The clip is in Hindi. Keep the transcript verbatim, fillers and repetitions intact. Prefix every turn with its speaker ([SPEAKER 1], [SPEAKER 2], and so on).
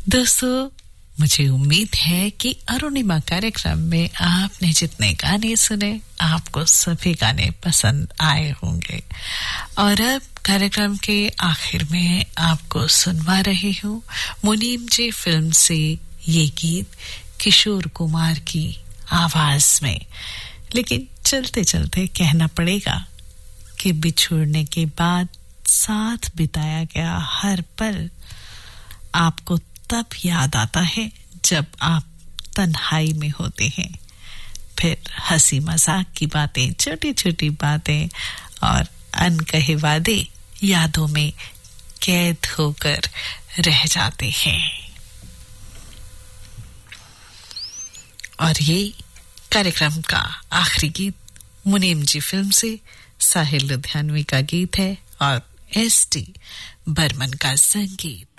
[SPEAKER 1] दोस्तों, मुझे उम्मीद है कि अरुणिमा कार्यक्रम में आपने जितने गाने सुने आपको सभी गाने पसंद आए होंगे। और अब कार्यक्रम के आखिर में आपको सुनवा रही हूँ मुनीम जी फिल्म से ये गीत किशोर कुमार की आवाज में। लेकिन चलते चलते कहना पड़ेगा कि बिछुड़ने के बाद साथ बिताया गया हर पल आपको तब याद आता है जब आप तन्हाई में होते हैं। फिर हंसी मजाक की बातें, छोटी छोटी बातें और अनकहे वादे यादों में कैद होकर रह जाते हैं। और ये कार्यक्रम का आखिरी गीत मुनीम जी फिल्म से साहिल लुधियानवी का गीत है और एस टी बर्मन का संगीत।